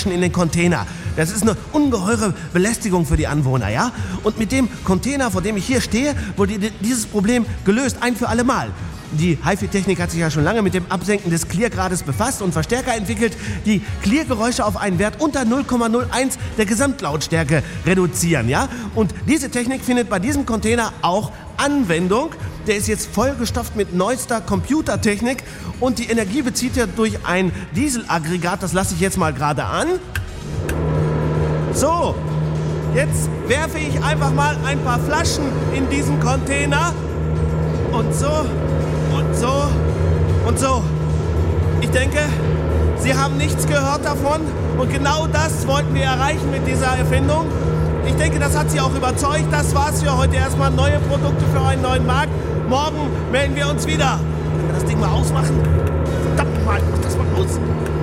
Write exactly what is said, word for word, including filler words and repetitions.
Flaschen in den Container. Das ist eine ungeheure Belästigung für die Anwohner, ja? Und mit dem Container, vor dem ich hier stehe, wurde dieses Problem gelöst, ein für alle Mal. Die HiFi-Technik hat sich ja schon lange mit dem Absenken des Clear-Grades befasst und Verstärker entwickelt, die Clear-Geräusche auf einen Wert unter null Komma null eins der Gesamtlautstärke reduzieren, ja? Und diese Technik findet bei diesem Container auch Anwendung. Der ist jetzt vollgestopft mit neuester Computertechnik und die Energie bezieht er durch ein Dieselaggregat. Das lasse ich jetzt mal gerade an. So, jetzt werfe ich einfach mal ein paar Flaschen in diesen Container. Und so, und so, und so. Ich denke, Sie haben nichts gehört davon. Und genau das wollten wir erreichen mit dieser Erfindung. Ich denke, das hat Sie auch überzeugt. Das war's für heute erstmal. Neue Produkte für einen neuen Markt. Morgen melden wir uns wieder. Können wir das Ding mal ausmachen? Verdammt mal, mach das mal aus.